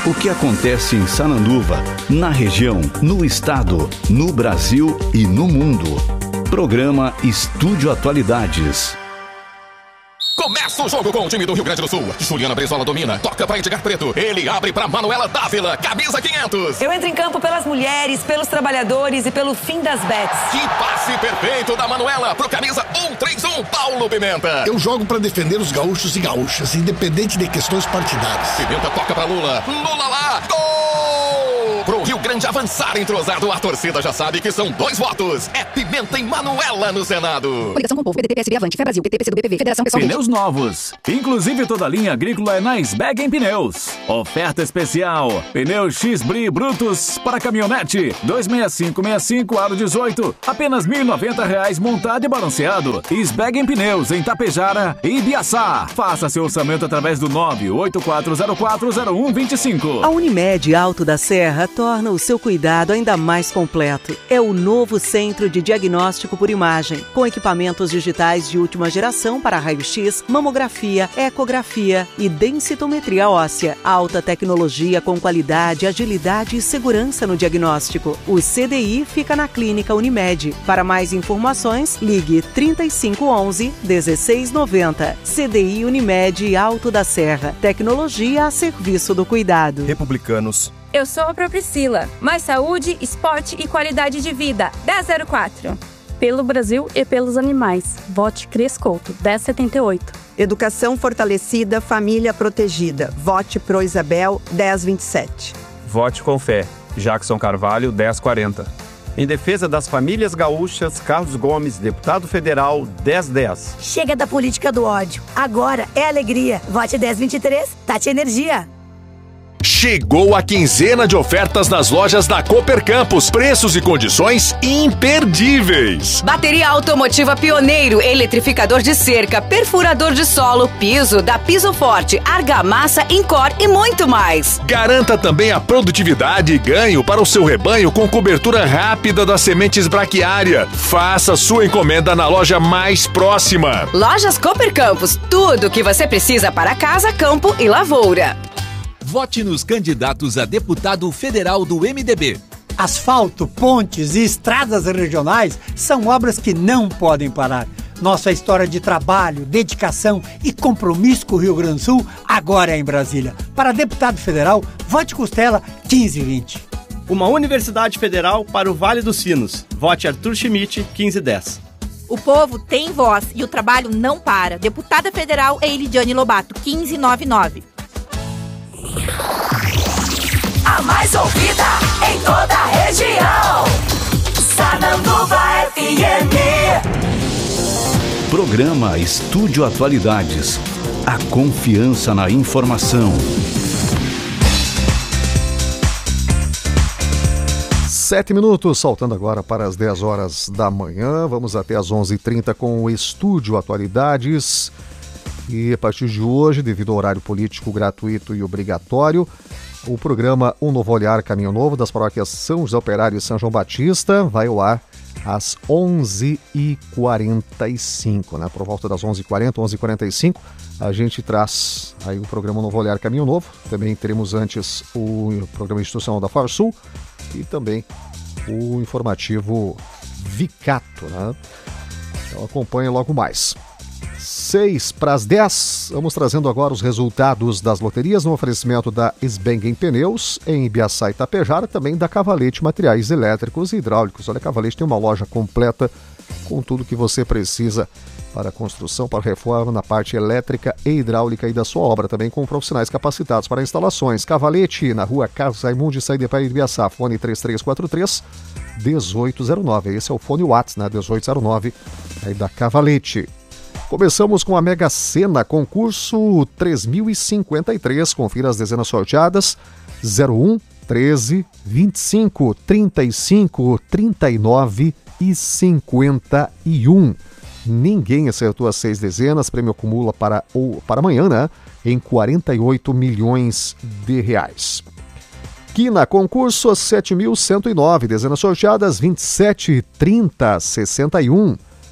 O que acontece em Sananduva, na região, no estado, no Brasil e no mundo. Programa Estúdio Atualidades. Começa o jogo com o time do Rio Grande do Sul. Juliana Brizola domina, toca para Edgar Preto. Ele abre para Manuela Dávila, camisa 500. Eu entro em campo pelas mulheres, pelos trabalhadores e pelo fim das bets. Que passe perfeito da Manuela pro camisa 131, Paulo Pimenta. Eu jogo para defender os gaúchos e gaúchas, independente de questões partidárias. Pimenta toca para Lula. Lula lá, gol! Pro Rio Grande avançar entrosado, a torcida já sabe que são 2 votos. É Pimenta e Manuela no Senado. Coligação com o Povo, PDT, PSB, Avante, Fé Brasil, PT, PCdoB, PV, Federação Pessoal. Pneus novos, inclusive toda a linha agrícola é na Sbeg Pneus. Oferta especial, pneus X-Bri brutos para caminhonete, 26565 aro 18, apenas R$ 1.090 montado e balanceado. Sbeg Pneus em Tapejara e Ibiaçá. Faça seu orçamento através do 984040125. A Unimed Alto da Serra torna o seu cuidado ainda mais completo. É o novo centro de diagnóstico por imagem, com equipamentos digitais de última geração para raio-x, mamografia, ecografia e densitometria óssea. Alta tecnologia com qualidade, agilidade e segurança no diagnóstico. O CDI fica na Clínica Unimed. Para mais informações, ligue 3511-1690. CDI Unimed Alto da Serra. Tecnologia a serviço do cuidado. Republicanos. Eu sou a Priscila. Mais saúde, esporte e qualidade de vida. 1004. Pelo Brasil e pelos animais. Vote Cris Couto, 1078. Educação fortalecida, família protegida. Vote Pro Isabel, 1027. Vote com fé. Jackson Carvalho, 1040. Em defesa das famílias gaúchas, Carlos Gomes, deputado federal, 1010. Chega da política do ódio. Agora é alegria. Vote 1023, Tati Energia. Chegou a quinzena de ofertas nas lojas da Cooper Campus. Preços e condições imperdíveis. Bateria automotiva Pioneiro, eletrificador de cerca, perfurador de solo, piso da Piso Forte, argamassa, Incor e muito mais. Garanta também a produtividade e ganho para o seu rebanho com cobertura rápida das sementes braquiária. Faça sua encomenda na loja mais próxima. Lojas Cooper Campus, tudo o que você precisa para casa, campo e lavoura. Vote nos candidatos a deputado federal do MDB. Asfalto, pontes e estradas regionais são obras que não podem parar. Nossa história de trabalho, dedicação e compromisso com o Rio Grande do Sul agora é em Brasília. Para deputado federal, vote Costela 1520. Uma universidade federal para o Vale dos Sinos. Vote Arthur Schmidt 1510. O povo tem voz e o trabalho não para. Deputada federal é Elidiane Lobato 1599. A mais ouvida em toda a região. Sananduva FM. Programa Estúdio Atualidades. A confiança na informação. 7 minutos, saltando agora para as 10 horas da manhã. Vamos até às 11h30 com o Estúdio Atualidades. E a partir de hoje, devido ao horário político gratuito e obrigatório, o programa Um Novo Olhar Caminho Novo das paróquias São José Operário e São João Batista vai ao ar às 11h45, né? Por volta das 11h40, 11h45, a gente traz aí o programa Um Novo Olhar Caminho Novo. Também teremos antes o programa institucional da Farsul e também o informativo Vicato, né? Então acompanhe logo mais. 6 para as 10, vamos trazendo agora os resultados das loterias no oferecimento da Sbeng Pneus, em Ibiaçá e Tapejara, também da Cavalete Materiais Elétricos e Hidráulicos. Olha, a Cavalete tem uma loja completa com tudo que você precisa para construção, para reforma na parte elétrica e hidráulica e da sua obra, também com profissionais capacitados para instalações. Cavalete, na rua Carlos Raimundo, saída para Ibiaçá, fone 3343-1809. Esse é o fone WhatsApp, né? 1809, aí da Cavalete. Começamos com a Mega Sena, concurso 3053. Confira as dezenas sorteadas: 01, 13, 25, 35, 39 e 51. Ninguém acertou as 6 dezenas. Prêmio acumula para amanhã, né? Em 48 milhões de reais. Quina, concurso 7.109. Dezenas sorteadas: 27, 30, 61.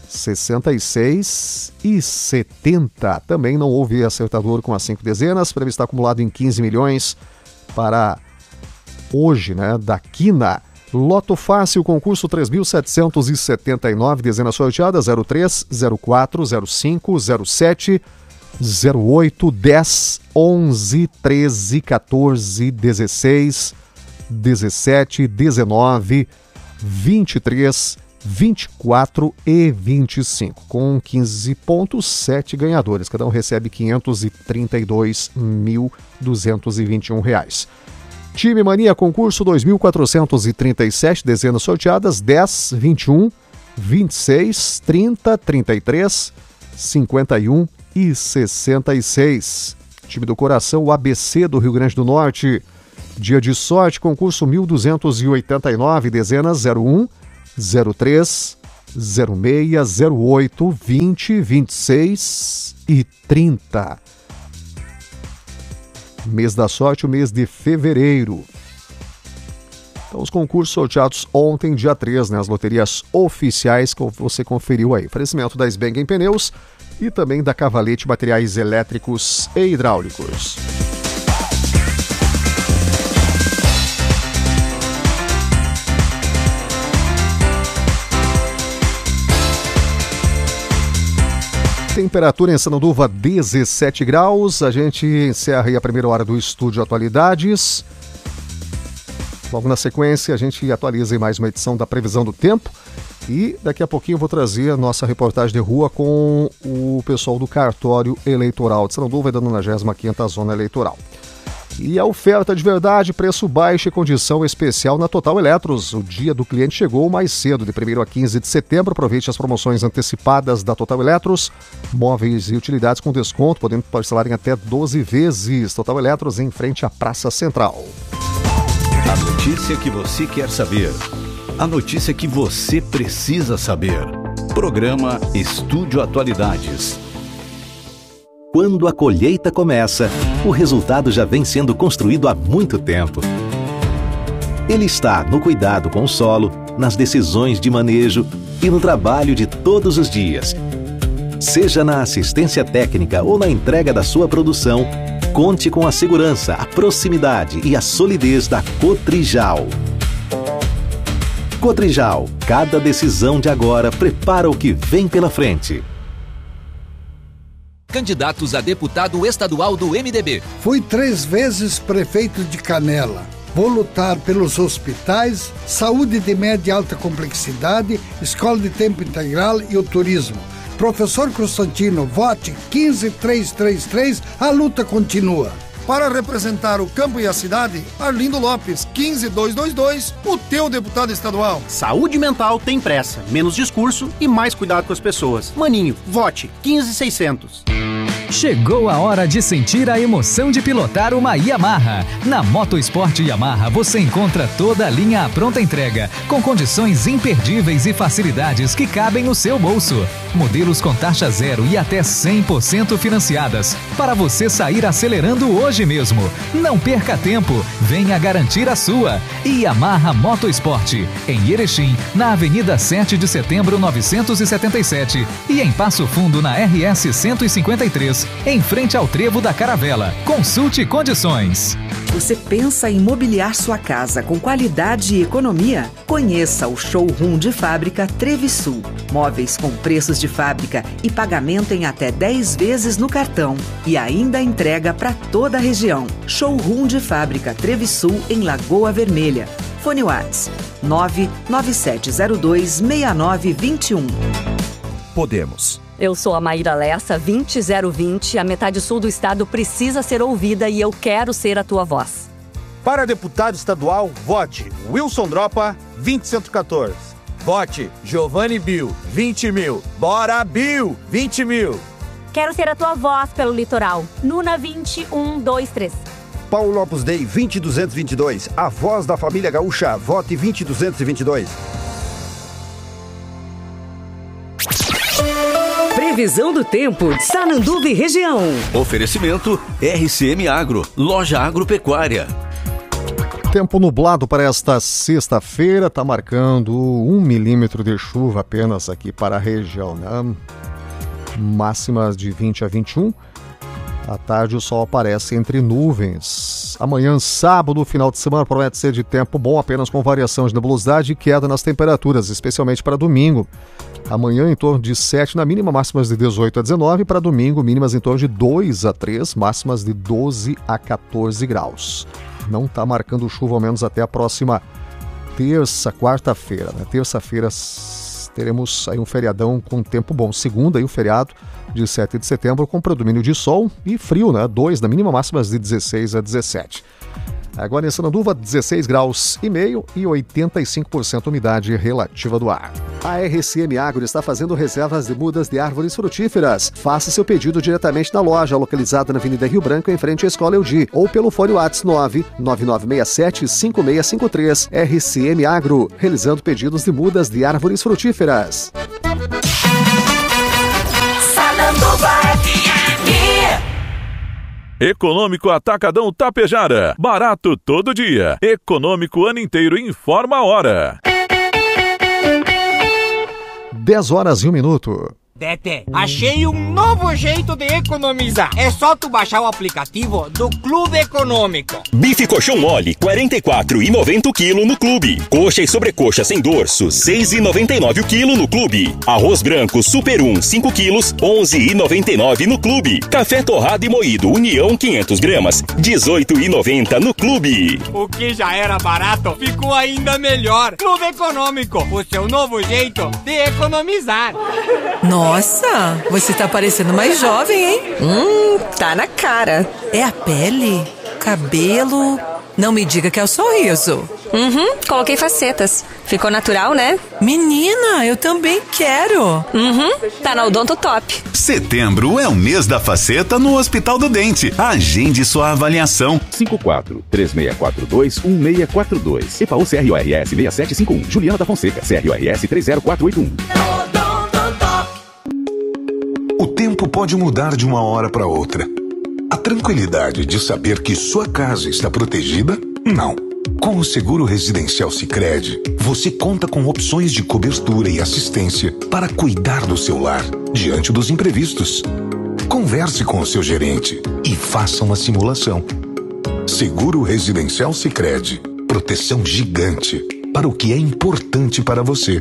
66 e 70. Também não houve acertador com as 5 dezenas. Prêmio está acumulado em 15 milhões para hoje, né, da Quina. Loto Fácil, concurso 3.779, dezenas sorteadas 03, 04, 05, 07, 08, 10, 11, 13, 14, 16, 17, 19, 23, 24 e 25. Com 15 pontos, 7 ganhadores. Cada um recebe R$ 532.221. Time Mania, concurso 2.437, dezenas sorteadas 10, 21, 26, 30, 33, 51 e 66. Time do Coração, o ABC do Rio Grande do Norte. Dia de sorte, concurso 1.289, dezenas 01, 03, 06, 08, 20, 26 e 30. Mês da sorte, o mês de fevereiro. Então, os concursos sorteados ontem, dia 3, né? As loterias oficiais que você conferiu aí. Oferecimento da Sbeng em Pneus e também da Cavalete Materiais Elétricos e Hidráulicos. Temperatura em Sananduva 17 graus. A gente encerra aí a primeira hora do Estúdio Atualidades. Logo na sequência a gente atualiza em mais uma edição da Previsão do Tempo. E daqui a pouquinho eu vou trazer a nossa reportagem de rua com o pessoal do Cartório Eleitoral de Sananduva e da 95ª Zona Eleitoral. E a oferta de verdade, preço baixo e condição especial na Total Eletros. O dia do cliente chegou mais cedo, de 1º a 15 de setembro. Aproveite as promoções antecipadas da Total Eletros. Móveis e utilidades com desconto, podendo parcelar em até 12 vezes. Total Eletros, em frente à Praça Central. A notícia que você quer saber. A notícia que você precisa saber. Programa Estúdio Atualidades. Quando a colheita começa, o resultado já vem sendo construído há muito tempo. Ele está no cuidado com o solo, nas decisões de manejo e no trabalho de todos os dias. Seja na assistência técnica ou na entrega da sua produção, conte com a segurança, a proximidade e a solidez da Cotrijal. Cotrijal, cada decisão de agora prepara o que vem pela frente. Candidatos a deputado estadual do MDB. Fui 3 vezes prefeito de Canela. Vou lutar pelos hospitais, saúde de média e alta complexidade, escola de tempo integral e o turismo. Professor Constantino, vote 15333, a luta continua. Para representar o campo e a cidade, Arlindo Lopes, 15222, o teu deputado estadual. Saúde mental tem pressa, menos discurso e mais cuidado com as pessoas. Maninho, vote 15600. Chegou a hora de sentir a emoção de pilotar uma Yamaha. Na Motosport Yamaha você encontra toda a linha à pronta entrega, com condições imperdíveis e facilidades que cabem no seu bolso. Modelos com taxa zero e até 100% financiadas, para você sair acelerando hoje mesmo. Não perca tempo, venha garantir a sua. Yamaha Motosport, em Erechim, na Avenida 7 de Setembro 977 e em Passo Fundo na RS 153, em frente ao Trevo da Caravela. Consulte condições. Você pensa em mobiliar sua casa com qualidade e economia? Conheça o Showroom de Fábrica Trevisul. Móveis com preços de fábrica e pagamento em até 10 vezes no cartão. E ainda entrega para toda a região. Showroom de Fábrica Trevisul, em Lagoa Vermelha. Fone WhatsApp 997026921. Podemos. Eu sou a Maíra Lessa, 20020. A metade sul do estado precisa ser ouvida e eu quero ser a tua voz. Para deputado estadual, vote Wilson Dropa, 20114. Vote Giovanni Bill, 20 mil. Bora, Bill, 20 mil. Quero ser a tua voz pelo litoral. Nuna 20123. Paulo Lopes Dei, 20222. A voz da família gaúcha, vote 20222. Previsão do tempo, Sananduva e região. Oferecimento RCM Agro, loja agropecuária. Tempo nublado para esta sexta-feira, está marcando 1 milímetro de chuva apenas aqui para a região, né? Máximas de 20 a 21. À tarde o sol aparece entre nuvens. Amanhã, sábado, final de semana, promete ser de tempo bom, apenas com variação de nebulosidade e queda nas temperaturas, especialmente para domingo. Amanhã em torno de 7 na mínima, máximas de 18 a 19. Para domingo, mínimas em torno de 2 a 3, máximas de 12 a 14 graus. Não está marcando chuva, ao menos até a próxima terça, quarta-feira. Né? Terça-feira teremos aí um feriadão com tempo bom. Segunda, aí o feriado de 7 de setembro com predomínio de sol e frio, né? 2 na mínima, máximas de 16 a 17. Agora em Sananduva, 16 graus e meio e 85% umidade relativa do ar. A RCM Agro está fazendo reservas de mudas de árvores frutíferas. Faça seu pedido diretamente na loja, localizada na Avenida Rio Branco, em frente à Escola Eudi, ou pelo fone WhatsApp 99967-5653. RCM Agro, realizando pedidos de mudas de árvores frutíferas. Sananduva FM. Econômico Atacadão Tapejara. Barato todo dia. Econômico o ano inteiro. Informa a hora. 10 horas e 1 minuto. Tete, achei um novo jeito de economizar. É só tu baixar o aplicativo do Clube Econômico. Bife colchão mole, R$ 44,90 o quilo no Clube. Coxa e sobrecoxa sem dorso, R$ 6,99 o quilo no Clube. Arroz branco Super 1, 5 quilos, R$ 11,99 no Clube. Café torrado e moído União 500 gramas, R$ 18,90 no Clube. O que já era barato, ficou ainda melhor. Clube Econômico, o seu novo jeito de economizar. Nossa, você tá parecendo mais jovem, hein? Tá na cara. É a pele? Cabelo? Não me diga que é o sorriso. Coloquei facetas. Ficou natural, né? Menina, eu também quero. Tá na Odonto Top. Setembro é o mês da faceta no Hospital do Dente. Agende sua avaliação. 54-3642-1642. EPAU CRORS 6751. Juliana da Fonseca. CRORS 30481. O tempo pode mudar de uma hora para outra. A tranquilidade de saber que sua casa está protegida? Não. Com o Seguro Residencial Sicredi, você conta com opções de cobertura e assistência para cuidar do seu lar diante dos imprevistos. Converse com o seu gerente e faça uma simulação. Seguro Residencial Sicredi. Proteção gigante para o que é importante para você.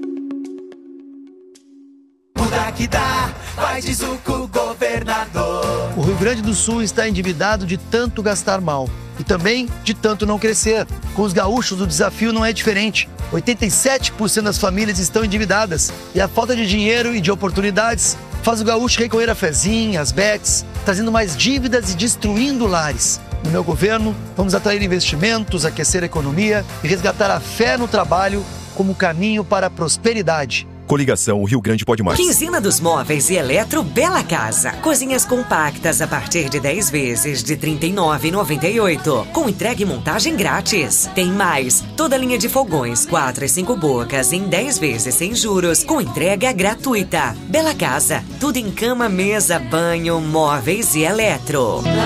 Muda que dá, vai de Zuco governador. O Rio Grande do Sul está endividado de tanto gastar mal e também de tanto não crescer. Com os gaúchos, o desafio não é diferente. 87% das famílias estão endividadas e a falta de dinheiro e de oportunidades faz o gaúcho recorrer a fezinhas, às bets, trazendo mais dívidas e destruindo lares. No meu governo, vamos atrair investimentos, aquecer a economia e resgatar a fé no trabalho como caminho para a prosperidade. Coligação Rio Grande Pode Mais. Quinzena dos Móveis e Eletro Bela Casa. Cozinhas compactas a partir de 10 vezes de R$ 39,98. Com entrega e montagem grátis. Tem mais. Toda linha de fogões 4 e 5 bocas em 10 vezes sem juros. Com entrega gratuita. Bela Casa. Tudo em cama, mesa, banho, móveis e eletro.